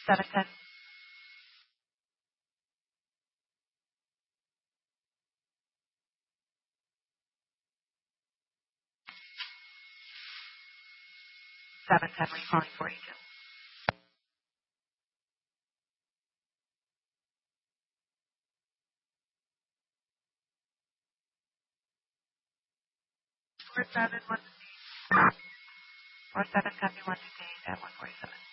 710. 710, were you calling 42? Or 710 you want to date at 147.